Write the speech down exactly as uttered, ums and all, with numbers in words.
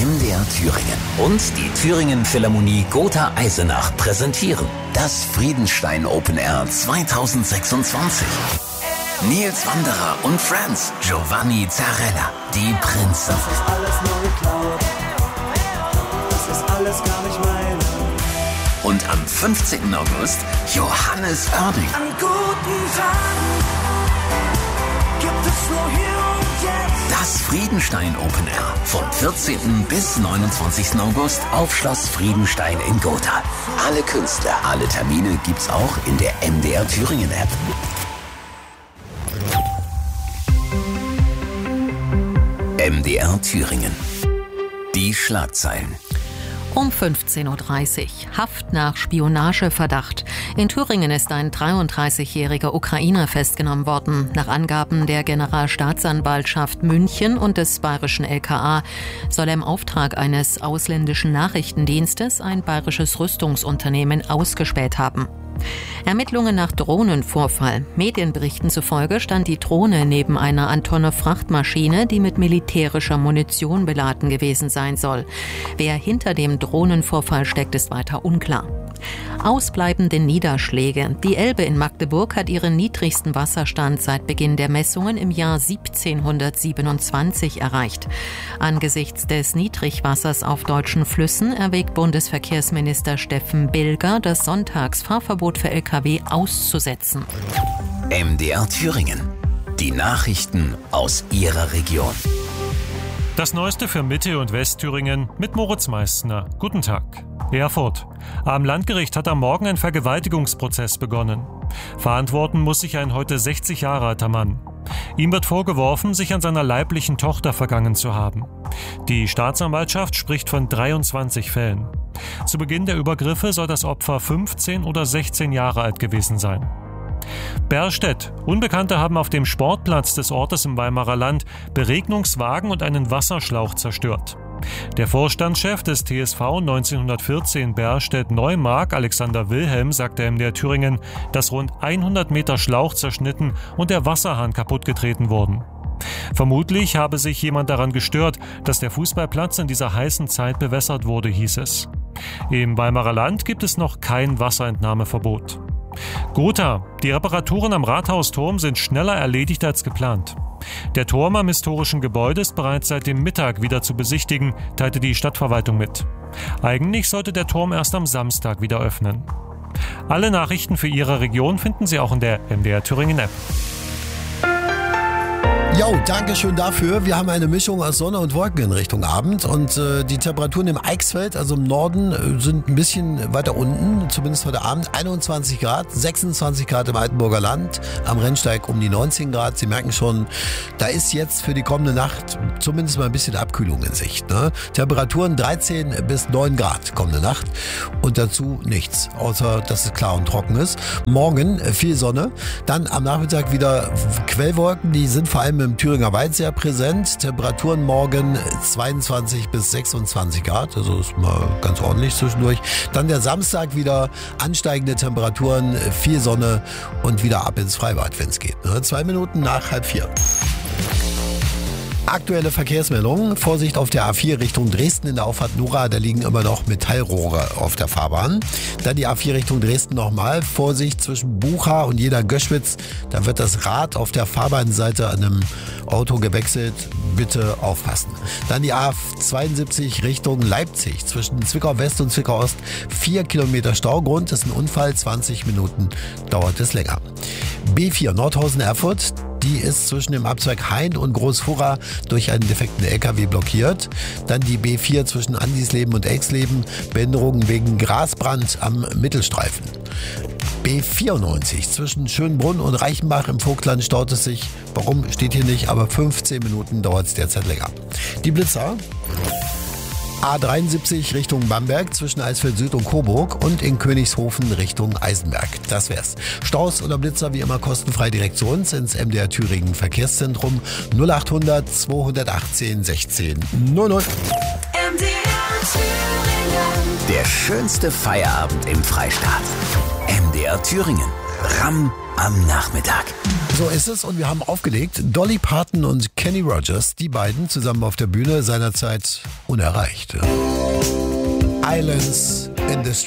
M D R Thüringen und die Thüringen Philharmonie Gotha Eisenach präsentieren das Friedenstein Open Air zweitausendsechsundzwanzig. Nils Wanderer und Friends, Giovanni Zarella, die Prinzen. Das ist alles nur geklaut. Das ist alles gar nicht meine. Und am fünfzehnten August Johannes Oerding. An guten Tagen gibt es nur hier und jetzt. Das Friedenstein Open Air vom vierzehnten bis neunundzwanzigsten August auf Schloss Friedenstein in Gotha. Alle Künstler, alle Termine gibt's auch in der M D R Thüringen App. M D R Thüringen. Die Schlagzeilen. Um fünfzehn Uhr dreißig. Haft nach Spionageverdacht. In Thüringen ist ein dreiunddreißigjähriger Ukrainer festgenommen worden. Nach Angaben der Generalstaatsanwaltschaft München und des bayerischen L K A soll er im Auftrag eines ausländischen Nachrichtendienstes ein bayerisches Rüstungsunternehmen ausgespäht haben. Ermittlungen nach Drohnenvorfall. Medienberichten zufolge stand die Drohne neben einer Antonov-Frachtmaschine, die mit militärischer Munition beladen gewesen sein soll. Wer hinter dem Drohnenvorfall steckt, ist weiter unklar. Ausbleibende Niederschläge. Die Elbe in Magdeburg hat ihren niedrigsten Wasserstand seit Beginn der Messungen im Jahr siebzehnhundertsiebenundzwanzig erreicht. Angesichts des Niedrigwassers auf deutschen Flüssen erwägt Bundesverkehrsminister Steffen Bilger, das Sonntagsfahrverbot für L K W auszusetzen. M D R Thüringen. Die Nachrichten aus Ihrer Region. Das Neueste für Mitte- und Westthüringen mit Moritz Meissner. Guten Tag. Erfurt. Am Landgericht hat am Morgen ein Vergewaltigungsprozess begonnen. Verantworten muss sich ein heute sechzig Jahre alter Mann. Ihm wird vorgeworfen, sich an seiner leiblichen Tochter vergangen zu haben. Die Staatsanwaltschaft spricht von dreiundzwanzig Fällen. Zu Beginn der Übergriffe soll das Opfer fünfzehn oder sechzehn Jahre alt gewesen sein. Berstedt. Unbekannte haben auf dem Sportplatz des Ortes im Weimarer Land Beregnungswagen und einen Wasserschlauch zerstört. Der Vorstandschef des T S V neunzehnhundertvierzehn Berstedt-Neumark, Alexander Wilhelm, sagte M D R Thüringen, dass rund hundert Meter Schlauch zerschnitten und der Wasserhahn kaputtgetreten wurden. Vermutlich habe sich jemand daran gestört, dass der Fußballplatz in dieser heißen Zeit bewässert wurde, hieß es. Im Weimarer Land gibt es noch kein Wasserentnahmeverbot. Gotha. Die Reparaturen am Rathausturm sind schneller erledigt als geplant. Der Turm am historischen Gebäude ist bereits seit dem Mittag wieder zu besichtigen, teilte die Stadtverwaltung mit. Eigentlich sollte der Turm erst am Samstag wieder öffnen. Alle Nachrichten für Ihre Region finden Sie auch in der M D R Thüringen App. Jo, danke schön dafür. Wir haben eine Mischung aus Sonne und Wolken in Richtung Abend und äh, die Temperaturen im Eichsfeld, also im Norden, äh, sind ein bisschen weiter unten, zumindest heute Abend, einundzwanzig Grad, sechsundzwanzig Grad im Altenburger Land, am Rennsteig um die neunzehn Grad. Sie merken schon, da ist jetzt für die kommende Nacht zumindest mal ein bisschen Abkühlung in Sicht. Ne? Temperaturen dreizehn bis neun Grad kommende Nacht und dazu nichts, außer dass es klar und trocken ist. Morgen äh, viel Sonne, dann am Nachmittag wieder Quellwolken, die sind vor allem im Thüringer Wald sehr präsent. Temperaturen morgen zweiundzwanzig bis sechsundzwanzig Grad, also ist mal ganz ordentlich zwischendurch. Dann der Samstag wieder ansteigende Temperaturen, viel Sonne und wieder ab ins Freibad, wenn es geht. Zwei Minuten nach halb vier. Aktuelle Verkehrsmeldungen. Vorsicht auf der A vier Richtung Dresden in der Auffahrt Nora. Da liegen immer noch Metallrohre auf der Fahrbahn. Dann die A vier Richtung Dresden nochmal. Vorsicht zwischen Bucha und Jeder-Göschwitz. Da wird das Rad auf der Fahrbahnseite an einem Auto gewechselt. Bitte aufpassen. Dann die A zweiundsiebzig Richtung Leipzig. Zwischen Zwickau West und Zwickau Ost. Vier Kilometer Stau. Grund ist ein Unfall. zwanzig Minuten dauert es länger. B vier Nordhausen-Erfurt. Die ist zwischen dem Abzweig Hain und Großfurra durch einen defekten L K W blockiert. Dann die B vier zwischen Andisleben und Elxleben. Behinderungen wegen Grasbrand am Mittelstreifen. B vierundneunzig zwischen Schönbrunn und Reichenbach im Vogtland staut es sich. Warum, steht hier nicht, aber fünfzehn Minuten dauert es derzeit länger. Die Blitzer. A dreiundsiebzig Richtung Bamberg zwischen Eisfeld Süd und Coburg und in Königshofen Richtung Eisenberg. Das wär's. Staus oder Blitzer wie immer kostenfrei direkt zu uns ins M D R Thüringen Verkehrszentrum null achthundert zweihundertachtzehn sechzehn null null. M D R Thüringen. Der schönste Feierabend im Freistaat. M D R Thüringen. R A M am Nachmittag. So ist es und wir haben aufgelegt. Dolly Parton und Kenny Rogers, die beiden zusammen auf der Bühne, seinerzeit unerreicht. Islands in the Street.